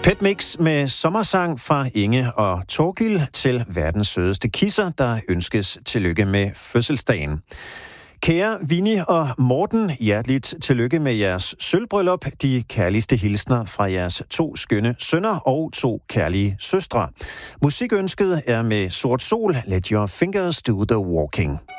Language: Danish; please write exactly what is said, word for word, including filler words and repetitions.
Pet Mix med sommersang fra Inge og Torgild til verdens sødeste kisser, der ønskes tillykke med fødselsdagen. Kære Vinnie og Morten, hjerteligt tillykke med jeres sølvbryllup. De kærligste hilsner fra jeres to skønne sønner og to kærlige søstre. Musikønsket er med Sort Sol, Let Your Fingers Do the Walking.